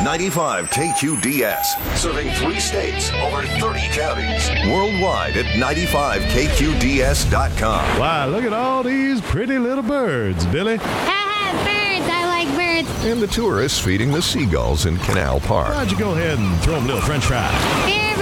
95 KQDS, serving 3 states, over 30 counties. Worldwide at 95KQDS.com. Wow, look at all these pretty little birds, Billy. Birds. I like birds. And the tourists feeding the seagulls in Canal Park. Why'd you go ahead and throw them a little french fries? Here